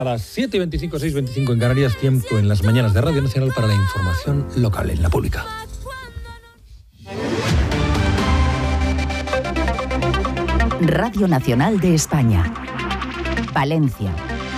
A las 7:25, 6:25 en Canarias, tiempo en las mañanas de Radio Nacional para la información local en la pública. Radio Nacional de España. Valencia.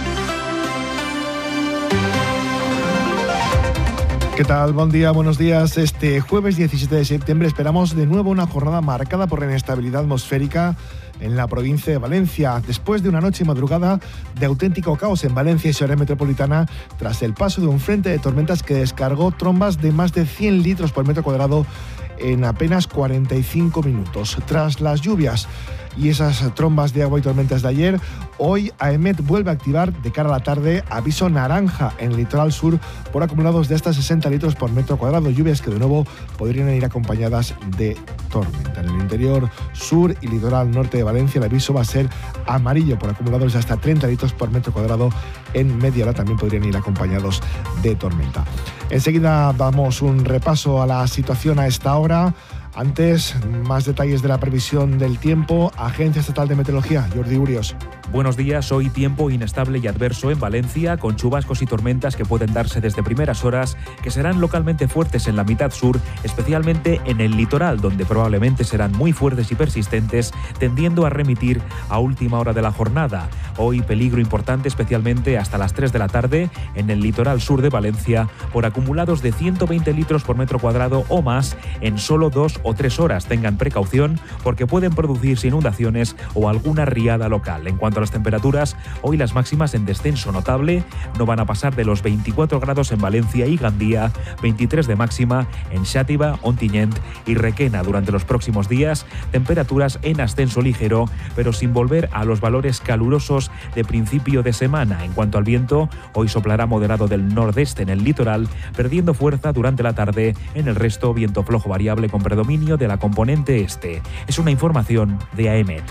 ¿Qué tal? Buen día, buenos días. Este jueves 17 de septiembre esperamos de nuevo una jornada marcada por la inestabilidad atmosférica en la provincia de Valencia, después de una noche y madrugada de auténtico caos en Valencia y su área metropolitana, tras el paso de un frente de tormentas que descargó trombas de más de 100 litros por metro cuadrado en apenas 45 minutos. Tras las lluvias y esas trombas de agua y tormentas de ayer, hoy AEMET vuelve a activar de cara a la tarde aviso naranja en el litoral sur por acumulados de hasta 60 litros por metro cuadrado, lluvias que de nuevo podrían ir acompañadas de tormenta. En el interior sur y litoral norte de Valencia el aviso va a ser amarillo por acumulados de hasta 30 litros por metro cuadrado. En media hora también podrían ir acompañados de tormenta. Enseguida damos un repaso a la situación a esta hora. Antes, más detalles de la previsión del tiempo. Agencia Estatal de Meteorología, Jordi Urios. Buenos días. Hoy tiempo inestable y adverso en Valencia, con chubascos y tormentas que pueden darse desde primeras horas, que serán localmente fuertes en la mitad sur, especialmente en el litoral, donde probablemente serán muy fuertes y persistentes, tendiendo a remitir a última hora de la jornada. Hoy peligro importante, especialmente hasta las 3 de la tarde, en el litoral sur de Valencia, por acumulados de 120 litros por metro cuadrado o más en solo 2 o 3 horas. Tengan precaución porque pueden producirse inundaciones o alguna riada local. En cuanto a las temperaturas, hoy las máximas en descenso notable, no van a pasar de los 24 grados en Valencia y Gandía, 23 de máxima en Xàtiva, Ontinyent y Requena. Durante los próximos días, temperaturas en ascenso ligero, pero sin volver a los valores calurosos de principio de semana. En cuanto al viento, hoy soplará moderado del nordeste en el litoral, perdiendo fuerza durante la tarde. En el resto, viento flojo variable con predominio de la componente este. Es una información de AEMET.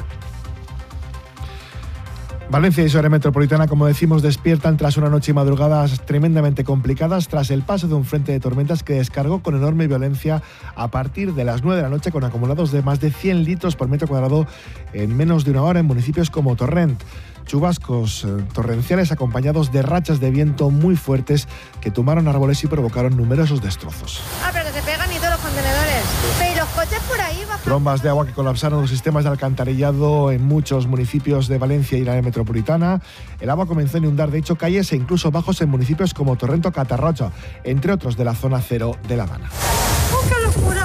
Valencia y su área metropolitana, como decimos, despiertan tras una noche y madrugadas tremendamente complicadas, tras el paso de un frente de tormentas que descargó con enorme violencia a partir de las 9 de la noche, con acumulados de más de 100 litros por metro cuadrado en menos de una hora en municipios como Torrent. Chubascos torrenciales acompañados de rachas de viento muy fuertes que tumbaron árboles y provocaron numerosos destrozos. Pero que se pegan y todos los contenedores. Pero los coches por ahí bajan. Trombas de agua que colapsaron los sistemas de alcantarillado en muchos municipios de Valencia y la área metropolitana. El agua comenzó a inundar, de hecho, calles e incluso bajos en municipios como Torrent o Catarroja, entre otros de la zona cero de La Habana. ¡Oh, qué locura!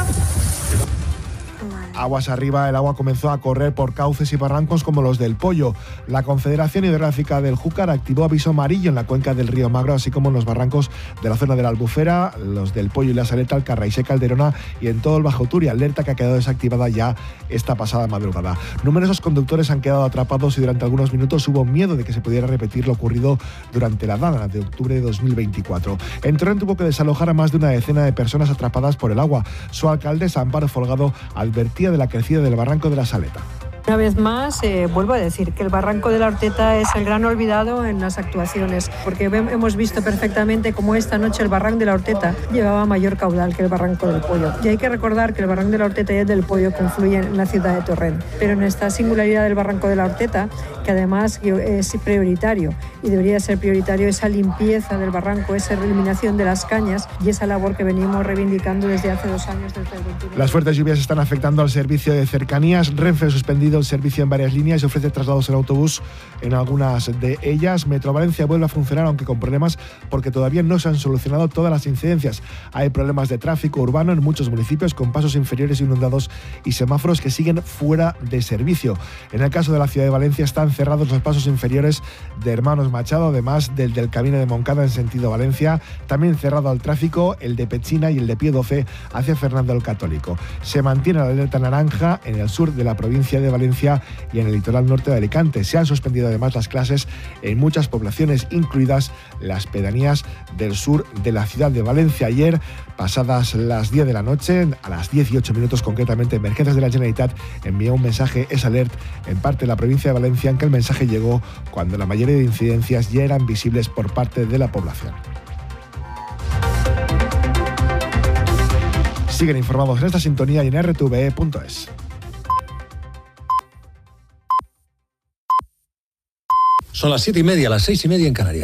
Aguas arriba, el agua comenzó a correr por cauces y barrancos como los del Pollo. La Confederación Hidrográfica del Júcar activó aviso amarillo en la cuenca del río Magro, así como en los barrancos de la zona de la Albufera, los del Pollo y la Saleta, Alcarraíse, Calderona y en todo el Bajo Turia, alerta que ha quedado desactivada ya esta pasada madrugada. Numerosos conductores han quedado atrapados y durante algunos minutos hubo miedo de que se pudiera repetir lo ocurrido durante la dana de octubre de 2024. En Torrent tuvo que desalojar a más de una decena de personas atrapadas por el agua. Su alcaldesa, Amparo Folgado, advertía de la crecida del barranco de la Saleta. Una vez más, vuelvo a decir que el barranco de la Horteta es el gran olvidado en las actuaciones, porque hemos visto perfectamente cómo esta noche el barranco de la Horteta llevaba mayor caudal que el barranco del Pollo. Y hay que recordar que el barranco de la Horteta y el del Pollo confluyen en la ciudad de Torrent. Pero en esta singularidad del barranco de la Horteta, que además es prioritario y debería ser prioritario esa limpieza del barranco, esa eliminación de las cañas y esa labor que venimos reivindicando desde hace 2 años, desde el 21. Las fuertes lluvias están afectando al servicio de cercanías. Renfe ha suspendido el servicio en varias líneas y ofrece traslados en autobús en algunas de ellas. Metro Valencia vuelve a funcionar, aunque con problemas, porque todavía no se han solucionado todas las incidencias. Hay problemas de tráfico urbano en muchos municipios, con pasos inferiores inundados y semáforos que siguen fuera de servicio. En el caso de la ciudad de Valencia están cerrados los pasos inferiores de Hermanos Machado, además del Camino de Moncada en sentido Valencia. También cerrado al tráfico el de Pechina y el de Pío XII hacia Fernando el Católico. Se mantiene la alerta naranja en el sur de la provincia de Valencia y en el litoral norte de Alicante. Se han suspendido además las clases en muchas poblaciones, incluidas las pedanías del sur de la ciudad de Valencia. Ayer, pasadas las 10 de la noche, a las 18 minutos concretamente, Emergencias de la Generalitat envió un mensaje S-Alert en parte de la provincia de Valencia, en que el mensaje llegó cuando la mayoría de incidencias ya eran visibles por parte de la población. Siguen informados en esta sintonía y en rtve.es. Son las 7:30, las 6:30 en Canarias.